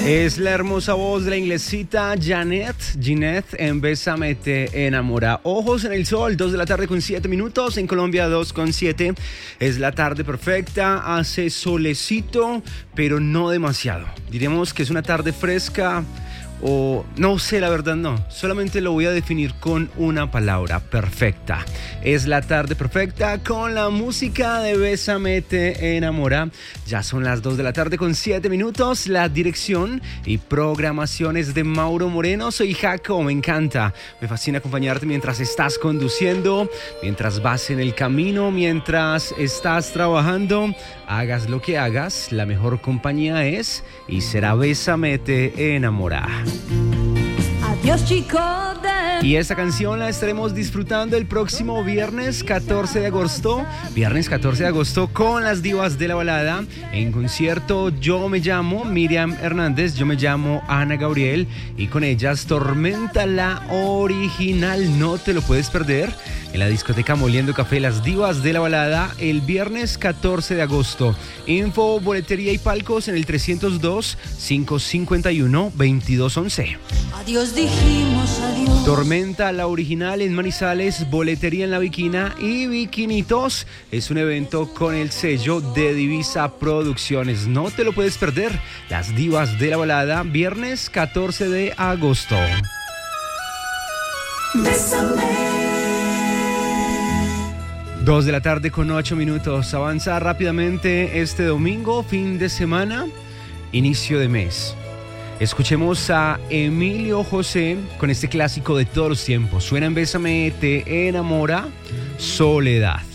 Es la hermosa voz de la inglesita Ginette en Bésame te enamora. Ojos en el sol, 2 de la tarde con 7 minutos. En Colombia 2 con 7. Es la tarde perfecta, hace solecito, pero no demasiado. Diremos que es una tarde fresca. O no sé, la verdad no. Solamente lo voy a definir con una palabra: perfecta. Es la tarde perfecta con la música de Bésame te enamora. Ya son las 2 de la tarde con 7 minutos. La dirección y programaciones de Mauro Moreno. Soy Jaco, me encanta. Me fascina acompañarte mientras estás conduciendo, mientras vas en el camino, mientras estás trabajando. Hagas lo que hagas, la mejor compañía es y será Bésame te enamora. Adiós, chico. Y esta canción la estaremos disfrutando el próximo viernes 14 de agosto. Viernes 14 de agosto con las divas de la balada. En concierto Yo me llamo Miriam Hernández, yo me llamo Ana Gabriel. Y con ellas Tormenta, la original. No te lo puedes perder. En la discoteca Moliendo Café, las divas de la balada, el viernes 14 de agosto. Info, boletería y palcos en el 302-551-2211. Adiós, dijimos adiós. Tormenta, la original en Manizales, boletería en La Bikina y Bikinitos. Es un evento con el sello de Divisa Producciones. No te lo puedes perder. Las divas de la balada, viernes 14 de agosto. Bésame. 2 de la tarde con 8 minutos. Avanza rápidamente este domingo, fin de semana, inicio de mes. Escuchemos a Emilio José con este clásico de todos los tiempos. Suena en Bésame te enamora, Soledad.